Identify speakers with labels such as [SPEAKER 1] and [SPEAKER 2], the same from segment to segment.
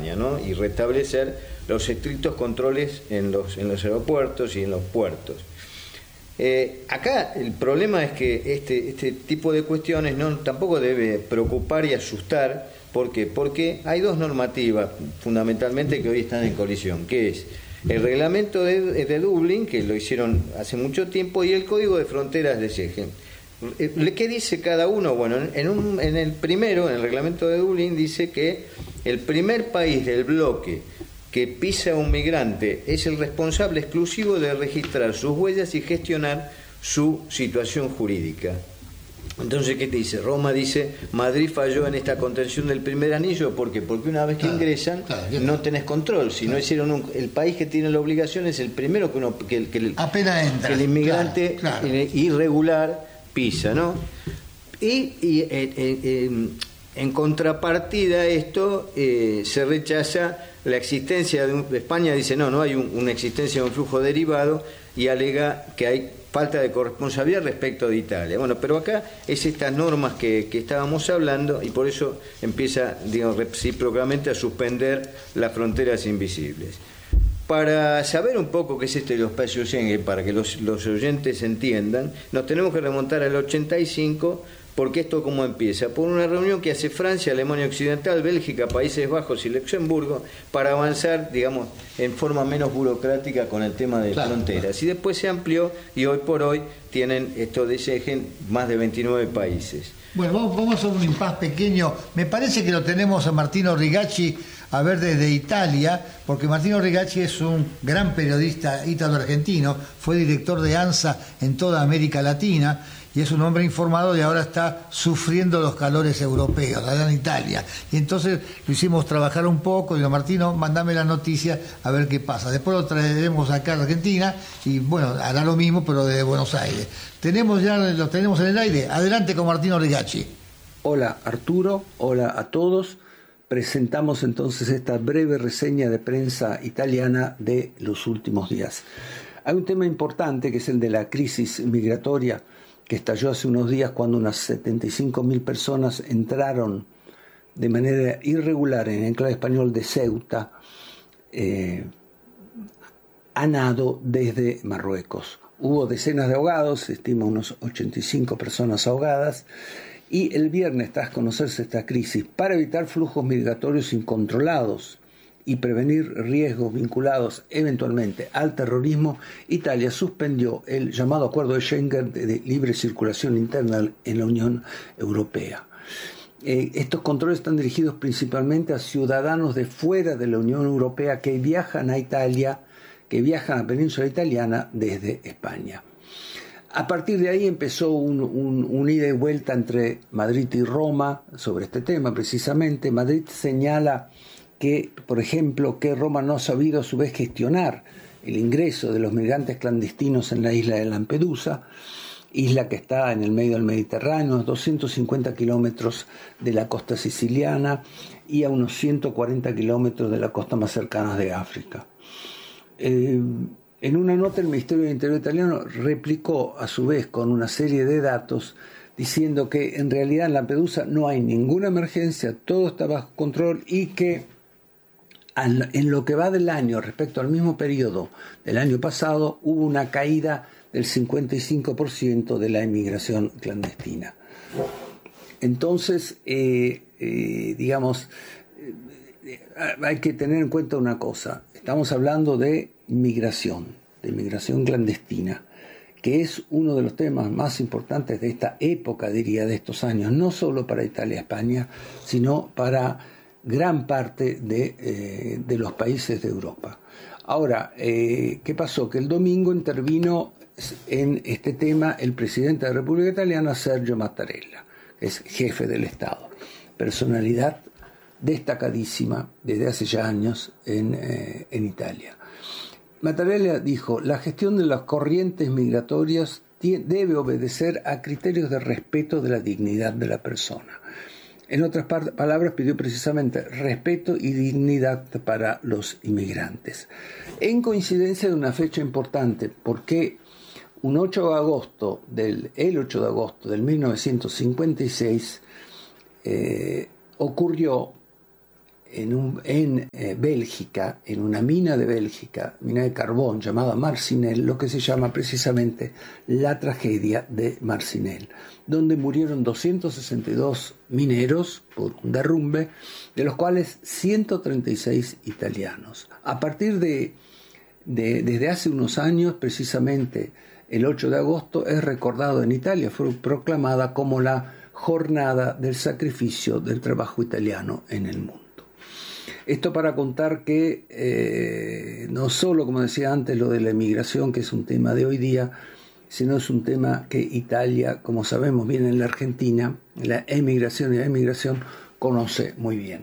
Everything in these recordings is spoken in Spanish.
[SPEAKER 1] España, ¿no? Y restablecer los estrictos controles en los aeropuertos y en los puertos. Acá el problema es que este tipo de cuestiones tampoco debe preocupar y asustar. ¿Por qué? Porque hay dos normativas fundamentalmente que hoy están en colisión, que es el reglamento de Dublín, que lo hicieron hace mucho tiempo, y el Código de Fronteras de Schengen. ¿Qué dice cada uno? Bueno, en el primero, en el reglamento de Dublín, dice que el primer país del bloque que pisa a un migrante es el responsable exclusivo de registrar sus huellas y gestionar su situación jurídica. Entonces, ¿qué te dice? Roma dice, Madrid falló en esta contención del primer anillo. ¿Por qué? Porque una vez que ingresan, no tenés control. Si no hicieron el país que tiene la obligación es el primero que
[SPEAKER 2] apenas entra,
[SPEAKER 1] que el inmigrante irregular pisa, ¿no? Y en contrapartida a esto se rechaza la existencia de España dice no hay una existencia de un flujo derivado y alega que hay falta de corresponsabilidad respecto de Italia. Bueno, pero acá es estas normas que estábamos hablando y por eso empieza, digamos, recíprocamente a suspender las fronteras invisibles. Para saber un poco qué es esto de los espacios Schengen, para que los oyentes entiendan, nos tenemos que remontar al 85, porque esto cómo empieza, por una reunión que hace Francia, Alemania Occidental, Bélgica, Países Bajos y Luxemburgo, para avanzar, digamos, en forma menos burocrática con el tema de fronteras. Y después se amplió y hoy por hoy tienen esto de Schengen más de 29 países.
[SPEAKER 2] Bueno, vamos a un impas pequeño. Me parece que lo tenemos a Martino Rigacci, a ver, desde Italia, porque Martino Rigacci es un gran periodista ítalo-argentino, fue director de ANSA en toda América Latina y es un hombre informado y ahora está sufriendo los calores europeos allá en Italia. Y entonces lo hicimos trabajar un poco y digo, Martino, mandame la noticia a ver qué pasa. Después lo traeremos acá a Argentina y bueno, hará lo mismo pero desde Buenos Aires. Lo tenemos en el aire. Adelante con Martino Rigacci.
[SPEAKER 3] Hola Arturo, hola a todos. Presentamos entonces esta breve reseña de prensa italiana de los últimos días. Hay un tema importante que es el de la crisis migratoria que estalló hace unos días cuando unas 75.000 personas entraron de manera irregular en el enclave español de Ceuta a nado desde Marruecos. Hubo decenas de ahogados, se estima unos 85 personas ahogadas, y el viernes, tras conocerse esta crisis, para evitar flujos migratorios incontrolados y prevenir riesgos vinculados eventualmente al terrorismo, Italia suspendió el llamado Acuerdo de Schengen de libre circulación interna en la Unión Europea. Estos controles están dirigidos principalmente a ciudadanos de fuera de la Unión Europea que viajan a Italia, que viajan a la península italiana desde España. A partir de ahí empezó un ida y vuelta entre Madrid y Roma sobre este tema precisamente. Madrid señala que, por ejemplo, que Roma no ha sabido a su vez gestionar el ingreso de los migrantes clandestinos en la isla de Lampedusa, isla que está en el medio del Mediterráneo, a 250 kilómetros de la costa siciliana y a unos 140 kilómetros de la costa más cercana de África. En una nota el Ministerio del Interior italiano replicó a su vez con una serie de datos diciendo que en realidad en Lampedusa no hay ninguna emergencia, todo está bajo control y que en lo que va del año respecto al mismo periodo del año pasado hubo una caída del 55% de la inmigración clandestina. Entonces, hay que tener en cuenta una cosa. Estamos hablando de migración clandestina, que es uno de los temas más importantes de esta época, diría, de estos años, no solo para Italia y España, sino para gran parte de los países de Europa. Ahora, ¿qué pasó? Que el domingo intervino en este tema el presidente de la República Italiana, Sergio Mattarella, que es jefe del Estado, personalidad destacadísima desde hace ya años en Italia. Mattarella dijo: la gestión de las corrientes migratorias debe obedecer a criterios de respeto de la dignidad de la persona. En otras palabras, pidió precisamente respeto y dignidad para los inmigrantes. En coincidencia de una fecha importante, porque el 8 de agosto del 1956 ocurrió en Bélgica, en una mina de Bélgica, mina de carbón llamada Marcinelle, lo que se llama precisamente la tragedia de Marcinelle, donde murieron 262 mineros por un derrumbe, de los cuales 136 italianos. A partir desde hace unos años, precisamente el 8 de agosto, es recordado en Italia, fue proclamada como la jornada del sacrificio del trabajo italiano en el mundo. Esto para contar que no solo, como decía antes, lo de la emigración, que es un tema de hoy día, sino es un tema que Italia, como sabemos bien en la Argentina, la emigración y la emigración conoce muy bien.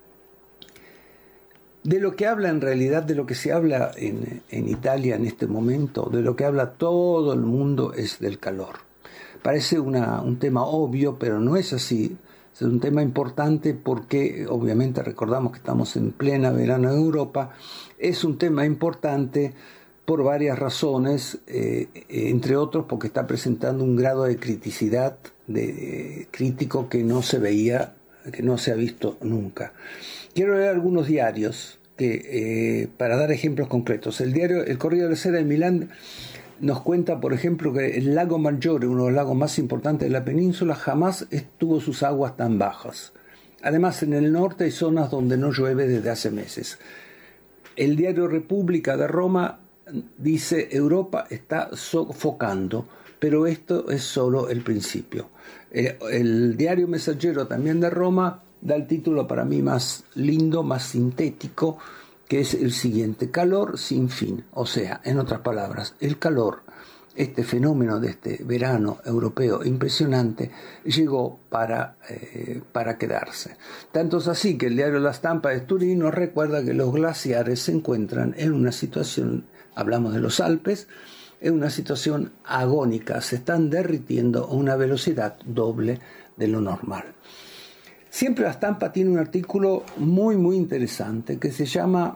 [SPEAKER 3] De lo que habla en realidad, de lo que se habla en Italia en este momento, de lo que habla todo el mundo es del calor. Parece un tema obvio, pero no es así. Es un tema importante porque obviamente recordamos que estamos en plena verano en Europa. Es un tema importante por varias razones, entre otros porque está presentando un grado de criticidad, crítico que no se veía, que no se ha visto nunca. Quiero leer algunos diarios para dar ejemplos concretos. El Corriere della Sera de Milán nos cuenta, por ejemplo, que el lago Maggiore, uno de los lagos más importantes de la península, jamás tuvo sus aguas tan bajas. Además, en el norte hay zonas donde no llueve desde hace meses. El diario República de Roma dice: Europa está sofocando, pero esto es solo el principio. El diario Messaggero, también de Roma, da el título para mí más lindo, más sintético, que es el siguiente: calor sin fin. O sea, en otras palabras, el calor, este fenómeno de este verano europeo impresionante, llegó para quedarse. Tanto es así que el diario La Stampa de Turín nos recuerda que los glaciares se encuentran en una situación, hablamos de los Alpes, en una situación agónica, se están derritiendo a una velocidad doble de lo normal. Siempre La Stampa tiene un artículo muy muy interesante que se llama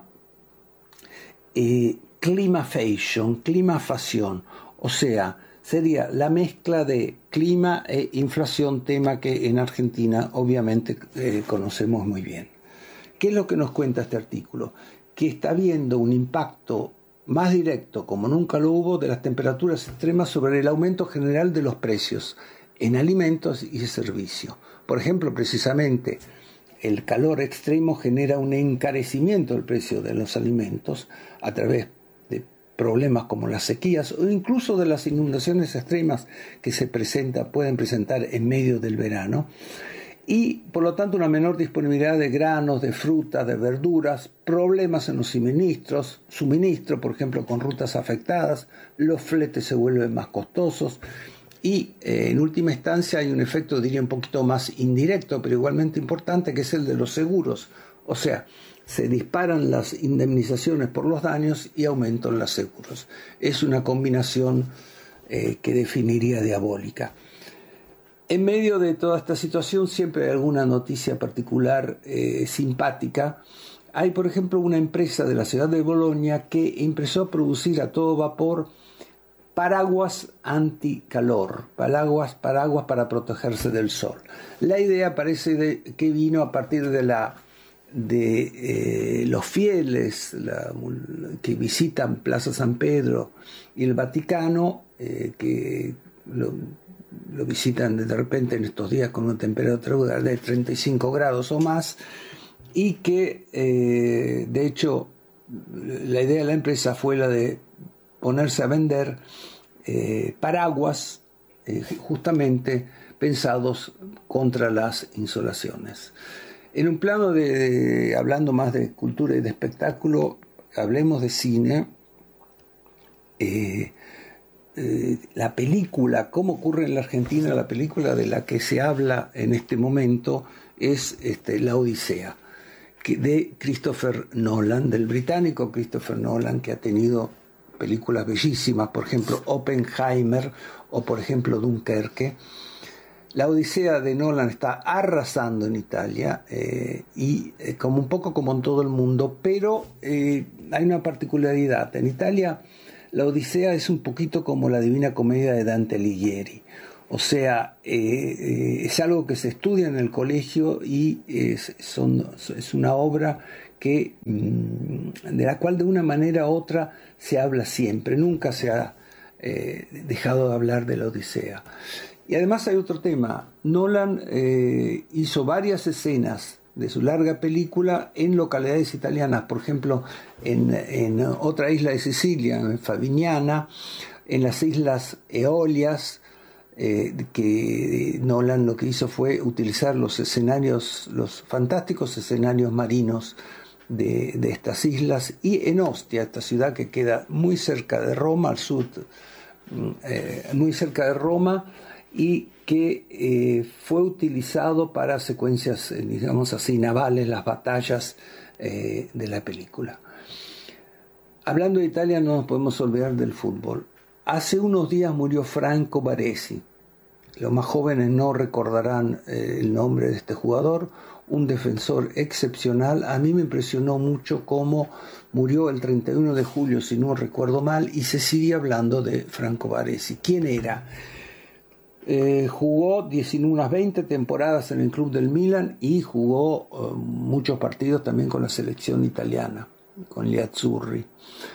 [SPEAKER 3] Climafación, o sea, sería la mezcla de clima e inflación, tema que en Argentina obviamente conocemos muy bien. ¿Qué es lo que nos cuenta este artículo? Que está habiendo un impacto más directo, como nunca lo hubo, de las temperaturas extremas sobre el aumento general de los precios en alimentos y servicios. Por ejemplo, precisamente el calor extremo genera un encarecimiento del precio de los alimentos a través de problemas como las sequías o incluso de las inundaciones extremas que pueden presentar en medio del verano, y por lo tanto una menor disponibilidad de granos, de frutas, de verduras, problemas en los suministro, por ejemplo, con rutas afectadas, los fletes se vuelven más costosos. Y en última instancia hay un efecto, diría, un poquito más indirecto, pero igualmente importante, que es el de los seguros. O sea, se disparan las indemnizaciones por los daños y aumentan los seguros. Es una combinación que definiría diabólica. En medio de toda esta situación siempre hay alguna noticia particular simpática. Hay, por ejemplo, una empresa de la ciudad de Bolonia que empezó a producir a todo vapor paraguas anticalor, paraguas para protegerse del sol. La idea parece que vino a partir de los fieles que visitan Plaza San Pedro y el Vaticano, que lo visitan de repente en estos días con una temperatura de 35 grados o más, y que de hecho la idea de la empresa fue la de ponerse a vender paraguas justamente pensados contra las insolaciones. En un plano hablando más de cultura y de espectáculo, hablemos de cine. La película, como ocurre en la Argentina, la película de la que se habla en este momento es La Odisea, de Christopher Nolan, del británico Christopher Nolan, que ha tenido películas bellísimas, por ejemplo Oppenheimer o por ejemplo Dunkerque. La Odisea de Nolan está arrasando en Italia y como un poco como en todo el mundo, pero hay una particularidad. En Italia la Odisea es un poquito como la Divina Comedia de Dante Alighieri, O sea, es algo que se estudia en el colegio y es una obra que, de la cual de una manera u otra se habla siempre, nunca se ha dejado de hablar de la Odisea. Y además hay otro tema. Nolan hizo varias escenas de su larga película en localidades italianas, por ejemplo, en otra isla de Sicilia, en Favignana, en las islas Eolias, que Nolan lo que hizo fue utilizar los fantásticos escenarios marinos de estas islas, y en Ostia, esta ciudad que queda muy cerca de Roma, al sur, muy cerca de Roma, y que fue utilizado para secuencias, digamos así, navales, las batallas de la película. Hablando de Italia, no nos podemos olvidar del fútbol. Hace unos días murió Franco Baresi. Los más jóvenes no recordarán el nombre de este jugador, un defensor excepcional. A mí me impresionó mucho cómo murió el 31 de julio, si no recuerdo mal, y se sigue hablando de Franco Baresi. ¿Quién era? Jugó unas 20 temporadas en el club del Milan y jugó muchos partidos también con la selección italiana, con gli Azzurri.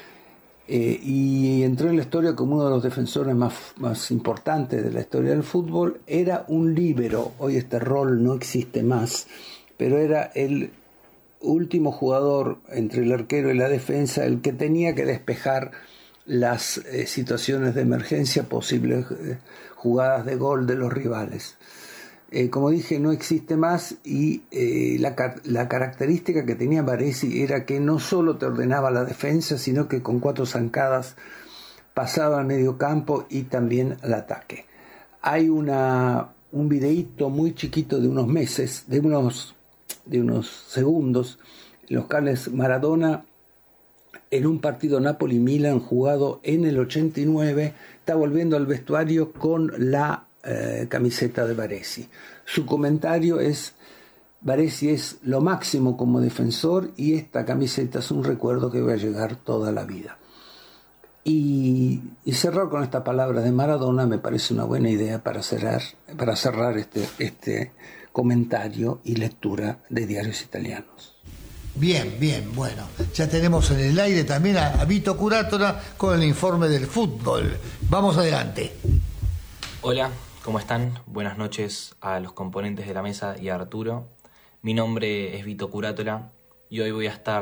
[SPEAKER 3] Y entró en la historia como uno de los defensores más importantes de la historia del fútbol. Era un líbero, hoy este rol no existe más, pero era el último jugador entre el arquero y la defensa, el que tenía que despejar las situaciones de emergencia, posibles jugadas de gol de los rivales. Como dije, no existe más, y la característica que tenía Baresi era que no solo te ordenaba la defensa, sino que con 4 zancadas pasaba al medio campo y también al ataque. Hay un videíto muy chiquito de unos meses, de unos segundos, en los cuales Maradona, en un partido Napoli-Milan jugado en el 89, está volviendo al vestuario con la camiseta de Baresi. Su comentario es: Baresi es lo máximo como defensor y esta camiseta es un recuerdo que va a llegar toda la vida. Y cerrar con estas palabras de Maradona me parece una buena idea para cerrar este comentario y lectura de diarios italianos.
[SPEAKER 2] Bien, bueno, ya tenemos en el aire también a Vito Curátola con el informe del fútbol. Vamos adelante.
[SPEAKER 4] Hola, ¿cómo están? Buenas noches a los componentes de la mesa y a Arturo. Mi nombre es Vito Curátola y hoy voy a estar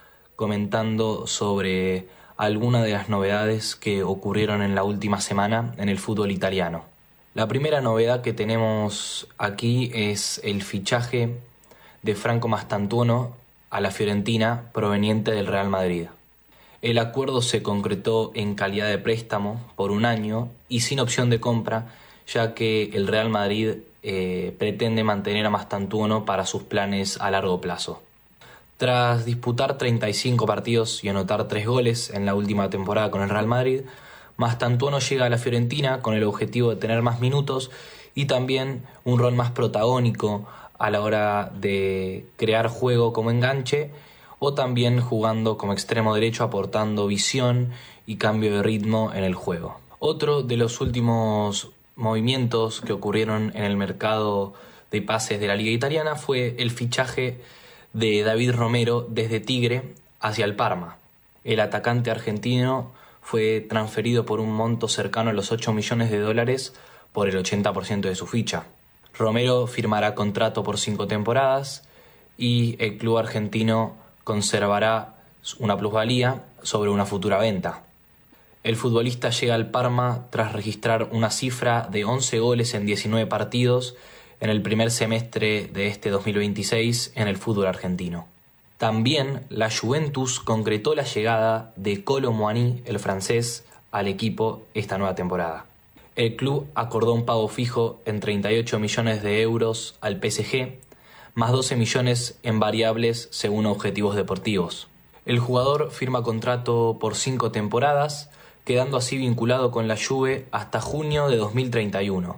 [SPEAKER 4] comentando sobre algunas de las novedades que ocurrieron en la última semana en el fútbol italiano. La primera novedad que tenemos aquí es el fichaje de Franco Mastantuono a la Fiorentina, proveniente del Real Madrid. El acuerdo se concretó en calidad de préstamo por 1 año y sin opción de compra, ya que el Real Madrid pretende mantener a Mastantuono para sus planes a largo plazo. Tras disputar 35 partidos y anotar 3 goles en la última temporada con el Real Madrid, Mastantuono llega a la Fiorentina con el objetivo de tener más minutos y también un rol más protagónico a la hora de crear juego como enganche, o también jugando como extremo derecho, aportando visión y cambio de ritmo en el juego. Otro de los últimos movimientos que ocurrieron en el mercado de pases de la Liga Italiana fue el fichaje de David Romero desde Tigre hacia el Parma. El atacante argentino fue transferido por un monto cercano a los $8 millones por el 80% de su ficha. Romero firmará contrato por 5 temporadas y el club argentino conservará una plusvalía sobre una futura venta. El futbolista llega al Parma tras registrar una cifra de 11 goles en 19 partidos en el primer semestre de este 2026 en el fútbol argentino. También la Juventus concretó la llegada de Kolo Muani, el francés, al equipo esta nueva temporada. El club acordó un pago fijo en 38 millones de euros al PSG, más 12 millones en variables según objetivos deportivos. El jugador firma contrato por 5 temporadas, quedando así vinculado con la Juve hasta junio de 2031.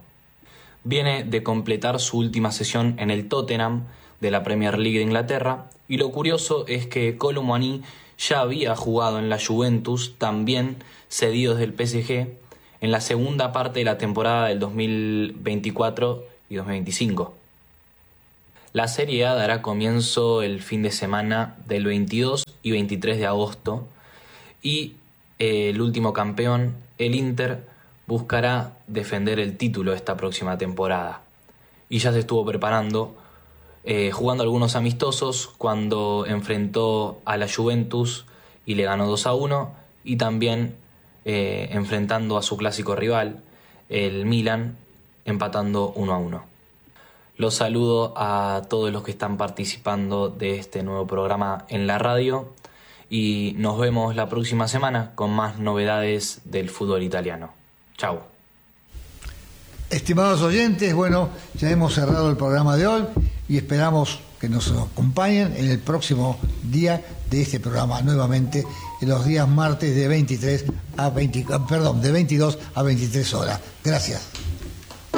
[SPEAKER 4] Viene de completar su última sesión en el Tottenham de la Premier League de Inglaterra, y lo curioso es que Kolo Muani ya había jugado en la Juventus, también cedido desde el PSG, en la segunda parte de la temporada del 2024 y 2025. La Serie A dará comienzo el fin de semana del 22 y 23 de agosto y el último campeón, el Inter, buscará defender el título esta próxima temporada. Y ya se estuvo preparando, jugando algunos amistosos cuando enfrentó a la Juventus y le ganó 2-1, y también enfrentando a su clásico rival, el Milan, empatando 1-1. Los saludo a todos los que están participando de este nuevo programa en la radio y nos vemos la próxima semana con más novedades del fútbol italiano. Chau.
[SPEAKER 2] Estimados oyentes, bueno, ya hemos cerrado el programa de hoy y esperamos que nos acompañen en el próximo día de este programa, nuevamente en los días martes de 22 a 23 horas. Gracias.